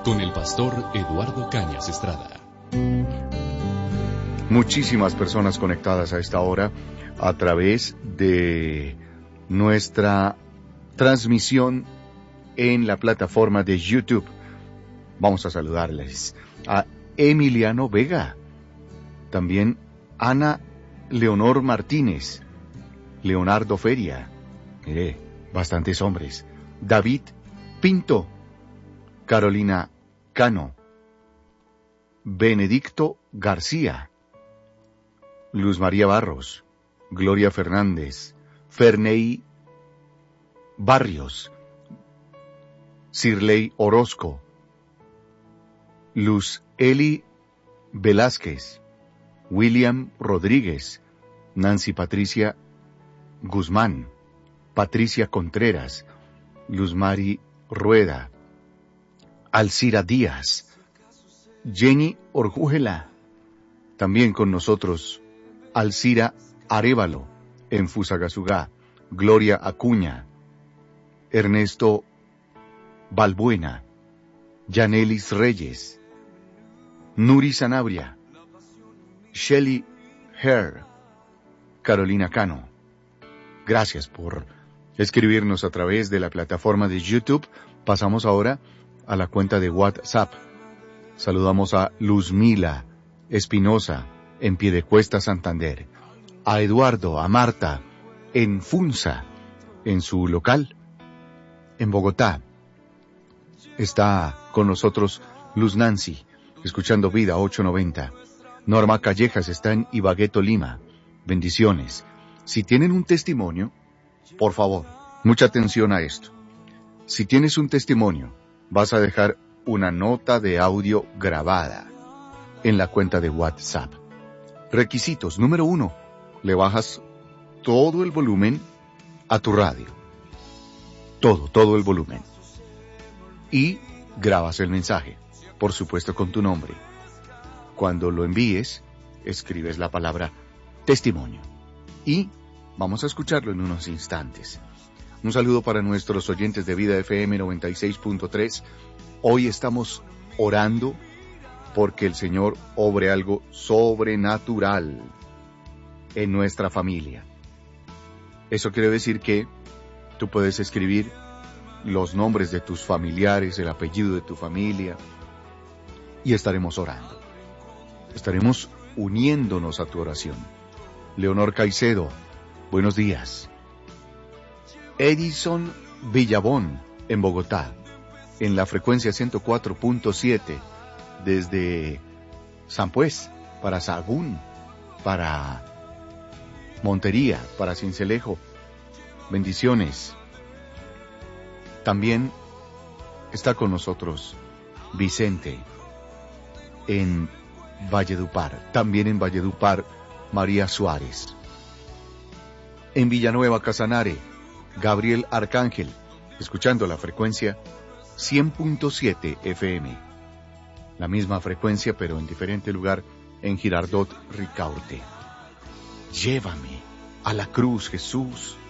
con el pastor Eduardo Cañas Estrada. Muchísimas personas conectadas a esta hora a través de nuestra transmisión en la plataforma de YouTube. Vamos a saludarles a Emiliano Vega, también Ana Leonor Martínez, Leonardo Feria, mire, bastantes hombres, David Pinto, Carolina Cano, Benedicto García, Luz María Barros, Gloria Fernández, Ferney Barrios, Sirley Orozco, Luz Eli Velázquez, William Rodríguez, Nancy Patricia Guzmán, Patricia Contreras, Luz Mari Rueda, Alcira Díaz, Jenny Orjújela, también con nosotros, Alcira Arévalo, en Fusagasugá, Gloria Acuña, Ernesto Balbuena, Yanelis Reyes, Nuri Sanabria, Shelly Herr, Carolina Cano. Gracias por escribirnos a través de la plataforma de YouTube. Pasamos ahora a la cuenta de WhatsApp. Saludamos a Luzmila Espinosa, en Piedecuesta, Santander. A Eduardo, a Marta, en Funza, en su local. En Bogotá está con nosotros Luz Nancy, escuchando Vida 890. Norma Callejas está en Ibagué, Tolima. Bendiciones. Si tienen un testimonio, por favor, mucha atención a esto. Si tienes un testimonio, vas a dejar una nota de audio grabada en la cuenta de WhatsApp. Requisitos. Número 1, le bajas todo el volumen a tu radio. Todo el volumen. Y grabas el mensaje, por supuesto con tu nombre. Cuando lo envíes, escribes la palabra testimonio. Y vamos a escucharlo en unos instantes. Un saludo para nuestros oyentes de Vida FM 96.3. Hoy estamos orando porque el Señor obre algo sobrenatural en nuestra familia. Eso quiere decir que tú puedes escribir los nombres de tus familiares, el apellido de tu familia, y estaremos orando. Estaremos uniéndonos a tu oración. Leonor Caicedo, buenos días. Edison Villabón, en Bogotá, en la frecuencia 104.7, desde San Pues, para Sahagún, para Montería, para Sincelejo. Bendiciones. También está con nosotros Vicente, en Valledupar. También en Valledupar, María Suárez. En Villanueva, Casanare, Gabriel Arcángel, escuchando la frecuencia 100.7 FM. La misma frecuencia, pero en diferente lugar, en Girardot, Ricaurte. Llévame a la cruz, Jesús.